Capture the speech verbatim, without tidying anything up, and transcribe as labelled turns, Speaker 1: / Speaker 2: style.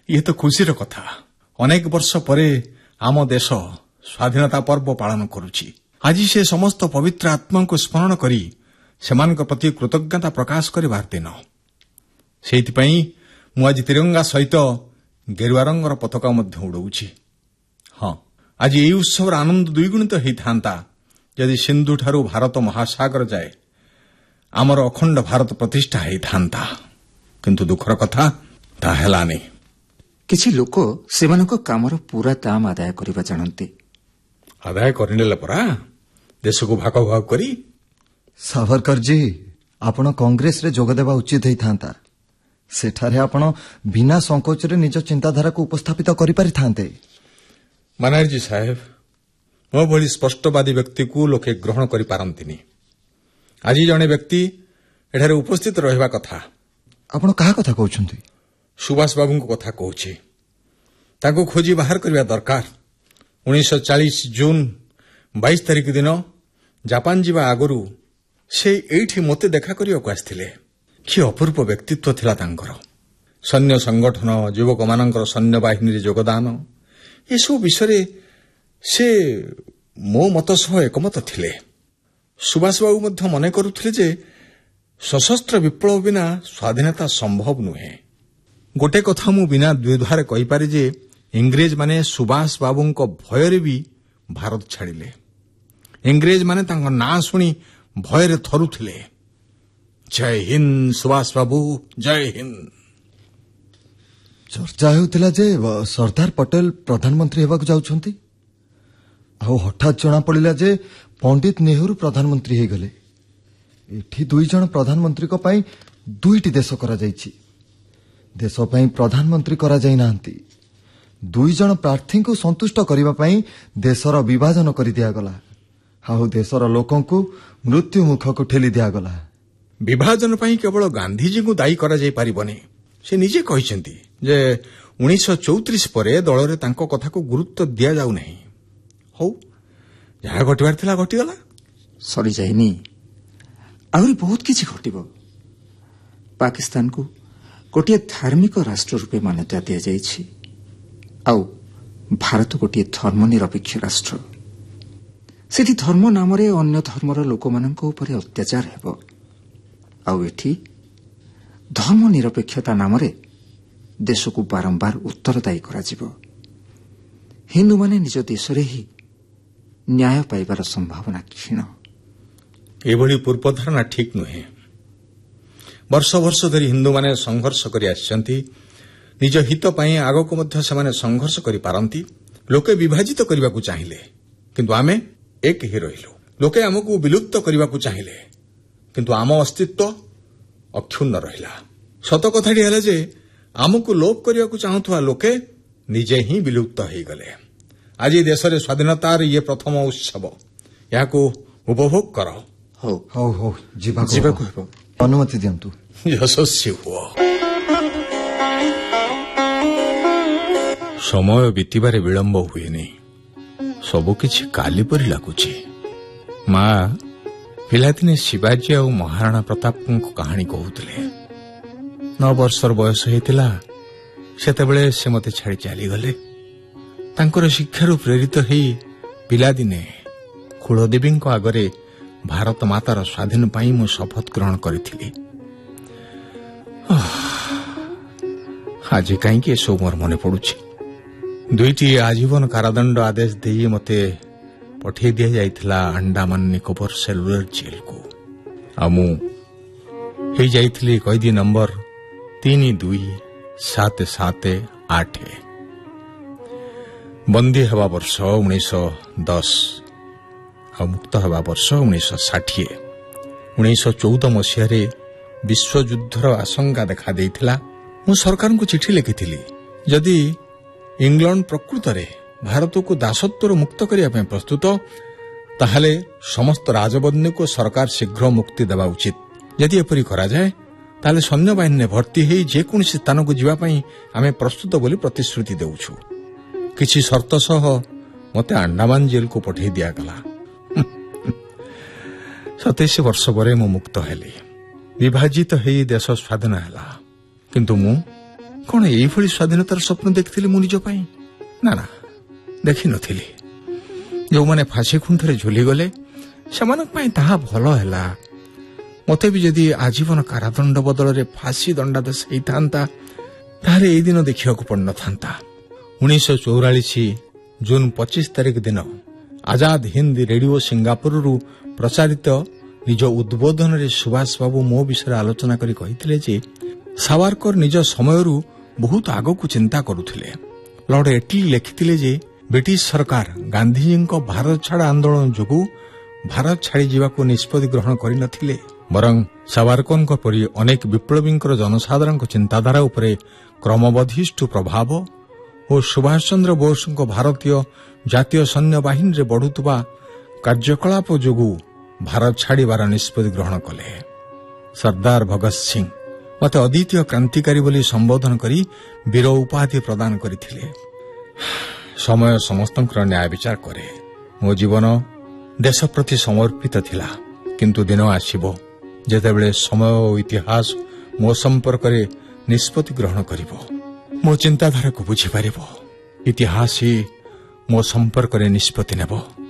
Speaker 1: ଇଏ ତ ଖୁସିର କଥା। ଅନେକ ବର୍ଷ ପରେ ଆମ ଦେଶ ସ୍ୱାଧୀନତା ପର୍ବ ପାଳନ କରୁଛି। ଆଜି ସେ ସମସ୍ତ ପବିତ୍ର ଆତ୍ମାଙ୍କୁ ସ୍ମରଣ କରି ସେମାନଙ୍କ ପ୍ରତି କୃତଜ୍ଞତା ପ୍ରକାଶ କରିବାର ଦିନ। ସେଇଥିପାଇଁ ମୁଁ ଆଜି ତ୍ରିରଙ୍ଗା ସହିତ ଗେରୁଆ ରଙ୍ଗର ପତାକା ମଧ୍ୟ ଉଡ଼ଉଛି। ହଁ, ଆଜି ଏହି ଉତ୍ସବର ଆନନ୍ଦ ଦ୍ୱିଗୁଣିତ ହୋଇଥାନ୍ତା ଯଦି ସିନ୍ଧୁଠାରୁ ଭାରତ ମହାସାଗର ଯାଏ ଆମର ଅଖଣ୍ଡ ଭାରତ ପ୍ରତିଷ୍ଠା ହୋଇଥାନ୍ତା। କିନ୍ତୁ ଦୁଃଖର କଥା, ତାହା ହେଲାନି।
Speaker 2: କିଛି ଲୋକ ସେମାନଙ୍କ କାମର ପୂରା ଦାମ ଆଦାୟ କରିବା ଜାଣନ୍ତି।
Speaker 1: ଆଦାୟ କରିନେଲେ ପରା ଦେଶକୁ ଭାଗ ଭାଗ କରି।
Speaker 3: ସାବରକରଜୀ, ଆପଣ କଂଗ୍ରେସରେ ଯୋଗଦେବା ଉଚିତ ହୋଇଥାନ୍ତା। ସେଠାରେ ଆପଣ ବିନା ସଂକୋଚରେ ନିଜ ଚିନ୍ତାଧାରାକୁ ଉପସ୍ଥାପିତ କରିପାରିଥାନ୍ତେ।
Speaker 1: ବାନାର୍ଜୀ ସାହେବ, ମୋ ଭଳି ସ୍ପଷ୍ଟବାଦୀ ବ୍ୟକ୍ତିକୁ ଲୋକେ ଗ୍ରହଣ କରିପାରନ୍ତିନି। ଆଜି ଜଣେ ବ୍ୟକ୍ତି ଏଠାରେ ଉପସ୍ଥିତ ରହିବା କଥା।
Speaker 3: ଆପଣ କାହା କଥା କହୁଛନ୍ତି?
Speaker 1: ସୁଭାଷ ବାବୁଙ୍କ କଥା କହୁଛି। ତାଙ୍କୁ ଖୋଜି ବାହାର କରିବା ଦରକାର। ଉଣେଇଶହ ଚାଳିଶ ଜୁନ ବାଇଶ ତାରିଖ ଦିନ ଜାପାନ ଯିବା ଆଗରୁ ସେ ଏଇଠି ମୋତେ ଦେଖା କରିବାକୁ ଆସିଥିଲେ। କି ଅପୂର୍ବ ବ୍ୟକ୍ତିତ୍ୱ ଥିଲା ତାଙ୍କର। ସୈନ୍ୟ ସଂଗଠନ, ଯୁବକମାନଙ୍କର ସୈନ୍ୟବାହିନୀରେ ଯୋଗଦାନ, ଏସବୁ ବିଷୟରେ ସେ ମୋ ମତ ସହ ଏକମତ ଥିଲେ। ସୁଭାଷ ବାବୁ ମଧ୍ୟ ମନେ କରୁଥିଲେ ଯେ ସଶସ୍ତ୍ର ବିପ୍ଳବ ବିନା ସ୍ୱାଧୀନତା ସମ୍ଭବ ନୁହେଁ। ଗୋटे କଥା ମୁଁ ବିନା ଦ୍ୱିଧାରେ କହିପାରେ ଯେ ଇଂରେଜମାନେ ସୁଭାଷ ବାବୁଙ୍କ ଭୟରେ ବି ଭାରତ ଛାଡ଼ିଲେ। ଇଂରେଜମାନେ ତାଙ୍କ ନାଁ ଶୁଣି ଭୟରେ ଥରୁଥିଲେ। ଜୟ ହିନ୍ଦ ସୁଭାଷ ବାବୁ, ଜୟ ହିନ୍ଦ।
Speaker 3: ଚର୍ଚ୍ଚା ହେଉଥିଲା ଯେ ସର୍ଦ୍ଦାର ପଟେଲ ପ୍ରଧାନମନ୍ତ୍ରୀ ହେବାକୁ ଯାଉଛନ୍ତି। ଆଉ ହଠାତ୍ ଜଣାପଡ଼ିଲା ଯେ ପଣ୍ଡିତ ନେହେରୁ ପ୍ରଧାନମନ୍ତ୍ରୀ ହୋଇଗଲେ। ଏଠି ଦୁଇ ଜଣ ପ୍ରଧାନମନ୍ତ୍ରୀଙ୍କ ପାଇଁ ଦୁଇଟି ଦେଶ କରାଯାଇଛି। ଦେଶ ପାଇଁ ପ୍ରଧାନମନ୍ତ୍ରୀ କରାଯାଇ ନାହାନ୍ତି। ଦୁଇ ଜଣ ପ୍ରାର୍ଥୀଙ୍କୁ ସନ୍ତୁଷ୍ଟ କରିବା ପାଇଁ ଦେଶର ବିଭାଜନ କରିଦିଆଗଲା। ଆଉ ଦେଶର ଲୋକଙ୍କୁ ମୃତ୍ୟୁ ମୁଖକୁ ଠେଲି ଦିଆଗଲା।
Speaker 1: ବିଭାଜନ ପାଇଁ କେବଳ ଗାନ୍ଧିଜୀଙ୍କୁ ଦାୟୀ କରାଯାଇ ପାରିବନି। ସେ ନିଜେ କହିଛନ୍ତି ଯେ ଉଣେଇଶହ ଚଉତିରିଶ ପରେ ଦଳରେ ତାଙ୍କ କଥାକୁ ଗୁରୁତ୍ୱ ଦିଆଯାଉନାହିଁ। ହଉ, ଯାହା ଘଟିବାର ଥିଲା ଘଟିଗଲା।
Speaker 2: ସରିଯାଇନି, ଆହୁରି ବହୁତ କିଛି ଘଟିବ। ପାକିସ୍ତାନକୁ ଗୋଟିଏ ଧାର୍ମିକ ରାଷ୍ଟ୍ର ରୂପେ ମାନ୍ୟତା ଦିଆଯାଇଛି। ଆଉ ଭାରତ ଗୋଟିଏ ଧର୍ମନିରପେକ୍ଷ ରାଷ୍ଟ୍ର। ସେଠି ଧର୍ମ ନାମରେ ଅନ୍ୟ ଧର୍ମର ଲୋକମାନଙ୍କ ଉପରେ ଅତ୍ୟାଚାର ହେବ। ଆଉ ଏଠି ଧର୍ମ ନିରପେକ୍ଷତା ନାମରେ ଦେଶକୁ ବାରମ୍ବାର ଉତ୍ତରଦାୟୀ କରାଯିବ। ହିନ୍ଦୁମାନେ ନିଜ ଦେଶରେ ହିଁ ନ୍ୟାୟ ପାଇବାର ସମ୍ଭାବନା କ୍ଷୀଣ।
Speaker 1: ଏଭଳି ପୂର୍ବଧାରଣା ଠିକ୍ ନୁହେଁ। ବର୍ଷ ବର୍ଷ ଧରି ହିନ୍ଦୁମାନେ ସଂଘର୍ଷ କରି ଆସିଛନ୍ତି। ନିଜ ହିତ ପାଇଁ ଆଗକୁ ମଧ୍ୟ ସେମାନେ ସଂଘର୍ଷ କରିପାରନ୍ତି। ଲୋକେ ବିଭାଜିତ କରିବାକୁ ଚାହିଁଲେ, କିନ୍ତୁ ଆମେ ଏକ ହିଁ ରହିଲୁ। ଲୋକେ ଆମକୁ ବିଲୁପ୍ତ କରିବାକୁ ଚାହିଁଲେ, କିନ୍ତୁ ଆମ ଅସ୍ତିତ୍ୱ ଅକ୍ଷୁଣ୍ଣ ରହିଲା। ସତ କଥାଟି ହେଲା ଯେ ଆମକୁ ଲୋପ କରିବାକୁ ଚାହୁଁଥିବା ଲୋକେ ନିଜେ ହିଁ ବିଲୁପ୍ତ ହୋଇଗଲେ। ଆଜି ଦେଶରେ ସ୍ୱାଧୀନତାର ଇଏ ପ୍ରଥମ ଉତ୍ସବ। ଏହାକୁ ଉପଭୋଗ କର।
Speaker 2: ହଉ
Speaker 3: ହଉ ହଉ ଯିବାକୁ
Speaker 2: ଯିବାକୁ ହେବ।
Speaker 3: ଅନୁମତି ଦିଅନ୍ତୁ।
Speaker 1: ଯଶସ୍ୱୀ ହୁଅ। ସମୟ ବିତିବାରେ ବିଳମ୍ବ ହୁଏନି। ସବୁକିଛି କାଲି ପରି ଲାଗୁଛି। ମା ପିଲାଦିନେ ଶିବାଜୀ ଆଉ ମହାରାଣା ପ୍ରତାପଙ୍କ କାହାଣୀ କହୁଥିଲେ। ନଅ ବର୍ଷର ବୟସ ହୋଇଥିଲା ସେତେବେଳେ ସେ ମୋତେ ଛାଡ଼ି ଚାଲିଗଲେ। ତାଙ୍କର ଶିକ୍ଷାରୁ ପ୍ରେରିତ ହୋଇ ପିଲାଦିନେ କୁଳଦେବୀଙ୍କ ଆଗରେ ଭାରତ ମାତାର ସ୍ୱାଧୀନ ପାଇଁ ମୁଁ ଶପଥ ଗ୍ରହଣ କରିଥିଲି। ଆଜି କାହିଁକି ଏସବୁ ମୋର ମନେ ପଡୁଛି। ଦୁଇଟି ଆଜୀବନ କାରାଦଣ୍ଡ ଆଦେଶ ଦେଇ ମୋତେ ପଠାଇ ଦିଆଯାଇଥିଲା ଆଣ୍ଡାମାନ ନିକୋବର ସେଲୁଲାର ଜେଲକୁ। ଆଉ ମୁଁ ହେଇଯାଇଥିଲି କଏଦୀ ନମ୍ବର ତିନି ଦୁଇ ସାତ ସାତ ଆଠ। ବନ୍ଦୀ ହେବା ବର୍ଷ ଉଣେଇଶହ ଦଶ ଆଉ ମୁକ୍ତ ହେବା ବର୍ଷ ଉଣେଇଶହ ଷାଠିଏ। ଉଣେଇଶହ ଚଉଦ ମସିହାରେ ବିଶ୍ୱଯୁଦ୍ଧର ଆଶଙ୍କା ଦେଖାଦେଇଥିଲା। ମୁଁ ସରକାରଙ୍କୁ ଚିଠି ଲେଖିଥିଲି, ଯଦି ଇଂଲଣ୍ଡ ପ୍ରକୃତରେ ଭାରତକୁ ଦାସତ୍ୱରୁ ମୁକ୍ତ କରିବା ପାଇଁ ପ୍ରସ୍ତୁତ, ତାହେଲେ ସମସ୍ତ ରାଜବନ୍ଦୀକୁ ସରକାର ଶୀଘ୍ର ମୁକ୍ତି ଦେବା ଉଚିତ। ଯଦି ଏପରି କରାଯାଏ ତାହେଲେ ସୈନ୍ୟବାହିନୀରେ ଭର୍ତ୍ତି ହୋଇ ଯେକୌଣସି ସ୍ଥାନକୁ ଯିବା ପାଇଁ ଆମେ ପ୍ରସ୍ତୁତ ବୋଲି ପ୍ରତିଶ୍ରୁତି ଦେଉଛୁ। କିଛି ସର୍ତ୍ତ ସହ ମୋତେ ଆଣ୍ଡାମାନ ଜେଲକୁ ପଠାଇ ଦିଆଗଲା। ସତେଇଶ ବର୍ଷ ପରେ ମୁଁ ମୁକ୍ତ ହେଲି। ବିଭାଜିତ ହୋଇ ଦେଶ ସ୍ୱାଧୀନ ହେଲା, କିନ୍ତୁ ମୁଁ କ'ଣ ଏଇଭଳି ସ୍ୱାଧୀନତାର ସ୍ୱପ୍ନ ଦେଖିଥିଲି ମୁଁ ନିଜ ପାଇଁ? ନା ନା, ଦେଖିନଥିଲି। ଯେଉଁମାନେ ଫାଶୀ ଖୁଣ୍ଟରେ ଝୁଲିଗଲେ ସେମାନଙ୍କ ପାଇଁ ତାହା ଭଲ ହେଲା। ମୋତେ ବି ଯଦି ଆଜୀବନ କାରାଦଣ୍ଡ ବଦଳରେ ଫାଶୀ ଦଣ୍ଡାଦେଶ ହେଇଥାନ୍ତା ତାହେଲେ ଏଇ ଦିନ ଦେଖିବାକୁ ପଡ଼ିନଥାନ୍ତା। ଉଣେଇଶହ ଚଉରାଳିଶ ଜୁନ୍ ପଚିଶ ତାରିଖ ଦିନ ଆଜାଦ ହିନ୍ଦ ରେଡିଓ ସିଙ୍ଗାପୁରରୁ ପ୍ରଚାରିତ ନିଜ ଉଦ୍ବୋଧନରେ ସୁଭାଷ ବାବୁ ମୋ ବିଷୟରେ ଆଲୋଚନା କରି କହିଥିଲେ ଯେ ସାୱାରକର ନିଜ ସମୟରୁ ବହୁତ ଆଗକୁ ଚିନ୍ତା କରୁଥିଲେ। ଲର୍ଡ ଏଟଲି ଲେଖିଥିଲେ ଯେ ବ୍ରିଟିଶ ସରକାର ଗାନ୍ଧିଜୀଙ୍କ ଭାରତ ଛାଡ଼ ଆନ୍ଦୋଳନ ଯୋଗୁଁ ଭାରତ ଛାଡ଼ି ଯିବାକୁ ନିଷ୍ପତ୍ତି ଗ୍ରହଣ କରିନଥିଲେ, ବରଂ ସାୱାରକରଙ୍କ ପରି ଅନେକ ବିପ୍ଳବୀଙ୍କର ଜନସାଧାରଣଙ୍କ ଚିନ୍ତାଧାରା ଉପରେ କ୍ରମବର୍ଦ୍ଧିଷ୍ଠୁ ପ୍ରଭାବ ଓ ସୁଭାଷ ଚନ୍ଦ୍ର ବୋଷଙ୍କ ଭାରତୀୟ ଜାତୀୟ ସୈନ୍ୟବାହିନୀରେ ବଢ଼ୁଥିବା କାର୍ଯ୍ୟକଳାପ ଯୋଗୁଁ ଭାରତ ଛାଡ଼ିବାର ନିଷ୍ପତ୍ତି ଗ୍ରହଣ କଲେ। ସର୍ଦ୍ଦାର ଭଗତ ସିଂ ମୋତେ ଅଦ୍ୱିତୀୟ କ୍ରାନ୍ତିକାରୀ ବୋଲି ସମ୍ବୋଧନ କରି ବୀର ଉପାଧି ପ୍ରଦାନ କରିଥିଲେ। ସମୟ ସମସ୍ତଙ୍କର ନ୍ୟାୟ ବିଚାର କରେ। ମୋ ଜୀବନ ଦେଶ ପ୍ରତି ସମର୍ପିତ ଥିଲା, କିନ୍ତୁ ଦିନ ଆସିବ ଯେତେବେଳେ ସମୟ ଓ ଇତିହାସ ମୋ ସମ୍ପର୍କରେ ନିଷ୍ପତ୍ତି ଗ୍ରହଣ କରିବ। ମୋ ଚିନ୍ତାଧାରାକୁ ବୁଝିପାରିବ। ଇତିହାସ ହିଁ ମୋ ସମ୍ପର୍କରେ ନିଷ୍ପତ୍ତି ନେବ।